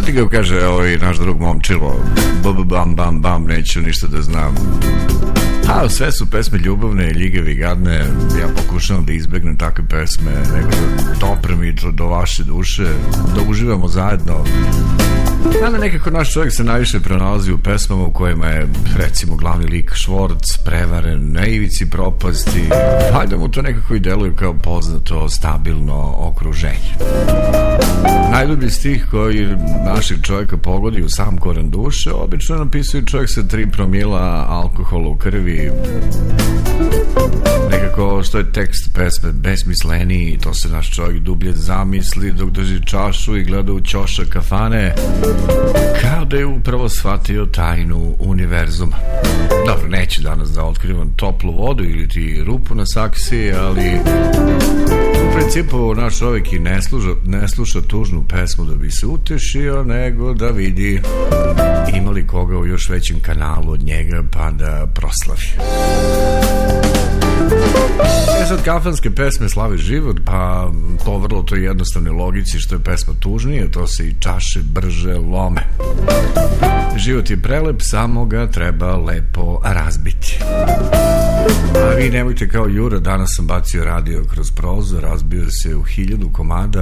Stigao kaže naš drug Momčilo, bam bam bam, neću ništa da znam. A sve su pesme ljubavne, ljigave i gadne. Ja pokušavam da izbegnem takve pesme, nego da doprem i do vaše duše, da uživamo zajedno. Ali nekako naš čovjek se najviše pronalazi u pesmama u kojima je, recimo, glavni lik Švorc prevaren na ivici propasti. Hajde mu to nekako i deluje kao poznato, stabilno okruženje. Najljublji stih koji našeg čovjeka pogodi u sam koren duše obično napisuje čovjek sa 3 promila alkohola u krvi. Nekako što je tekst pesme besmisleniji, to se naš čovjek dublje zamisli dok drži čašu i gleda u ćoša kafane, kao da je upravo shvatio tajnu univerzuma. Dobro, neću danas da otkrivam toplu vodu ili ti rupu na saksiji, ali u principu naš čovjek i ne sluša tužnu pesmu da bi se utešio, nego da vidi ima li koga u još većem kanalu od njega pa da proslavi. Sad kafanske pesme slave život, pa po vrlo toj jednostavnoj logici što je pesma tužnije, to se i čaše brže lome. Život je prelep, samo ga treba lepo razbiti. A vi nemojte kao Jura, danas sam bacio radio kroz prozor, razbio se u 1000 komada.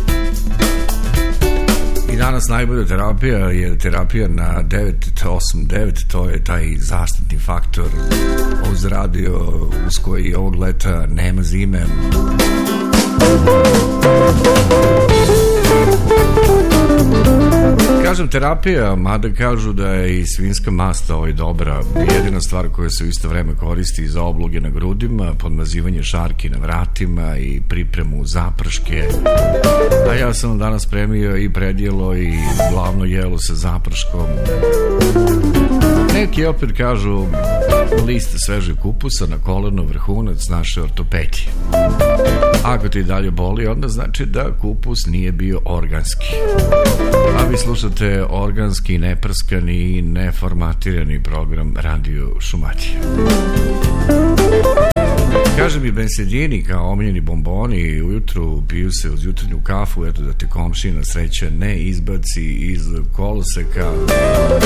I danas najbolja terapija je terapija na 989, to je taj zaštitni faktor uz radio uz koji ovog leta nema zime. Kažem terapija, mada kažu da je i svinjska mast dobra. Jedina stvar koja se u isto vreme koristi za obloge na grudima, podmazivanje šarki na vratima i pripremu zaprške. A ja sam danas spremio i predjelo i glavno jelo sa zaprškom. Neki opet kažu list svežeg kupusa na koleno, vrhunac naše ortopedije. Ako ti dalje boli, onda znači da kupus nije bio organski. A vi slušate organski, neprskani i neformatirani program Radio Šumadija. Kaže mi bensedini kao omiljeni bomboni, ujutru piju se uz jutarnju kafu, eto da te komšina sreća ne izbaci iz koloseka.